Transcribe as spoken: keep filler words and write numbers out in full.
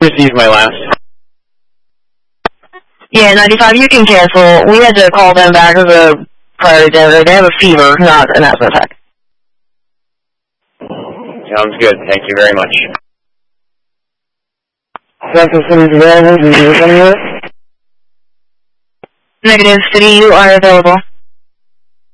Received my last. Yeah, ninety-five, you can cancel. We had to call them back as a priority delivery. They have a fever, not an asthma attack. Sounds good. Thank you very much. Central City's available. Do you hear anywhere? Negative, City, you are available.